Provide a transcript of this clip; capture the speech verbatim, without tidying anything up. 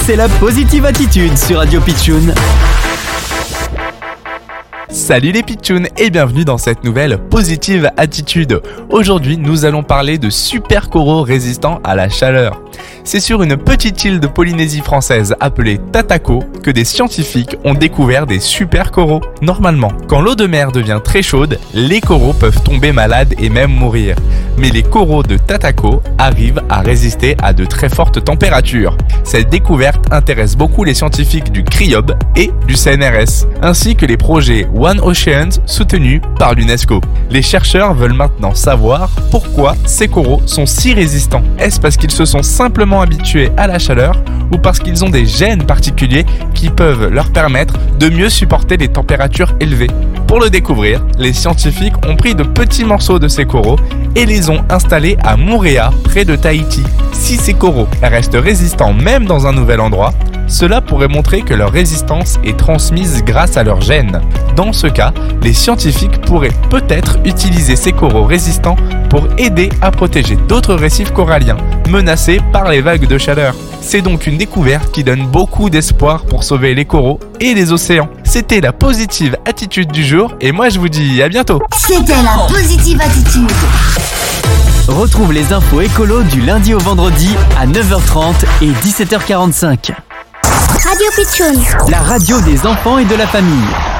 c'est la Positive Attitude sur Radio Pitchoun. Salut les pitchouns et bienvenue dans cette nouvelle Positive Attitude. Aujourd'hui, nous allons parler de super coraux résistants à la chaleur. C'est sur une petite île de Polynésie française appelée Tatako que des scientifiques ont découvert des super coraux. Normalement, quand l'eau de mer devient très chaude, les coraux peuvent tomber malades et même mourir. Mais les coraux de Tatako arrivent à résister à de très fortes températures. Cette découverte intéresse beaucoup les scientifiques du C R I O B et du C N R S, ainsi que les projets One Oceans soutenus par l'UNESCO. Les chercheurs veulent maintenant savoir pourquoi ces coraux sont si résistants. Est-ce parce qu'ils se sont simplement habitués à la chaleur ou parce qu'ils ont des gènes particuliers qui peuvent leur permettre de mieux supporter les températures élevées? Pour le découvrir, les scientifiques ont pris de petits morceaux de ces coraux et les ont installés à Moorea, près de Tahiti. Si ces coraux restent résistants même dans un nouvel endroit, cela pourrait montrer que leur résistance est transmise grâce à leurs gènes. Dans ce cas, les scientifiques pourraient peut-être utiliser ces coraux résistants pour aider à protéger d'autres récifs coralliens menacés par les vagues de chaleur. C'est donc une découverte qui donne beaucoup d'espoir pour sauver les coraux et les océans. C'était la Positive Attitude du jour et moi je vous dis à bientôt. C'était la Positive Attitude. Retrouve les infos écolo du lundi au vendredi à neuf heures trente et dix-sept heures quarante-cinq. Radio Pitchoun. La radio des enfants et de la famille.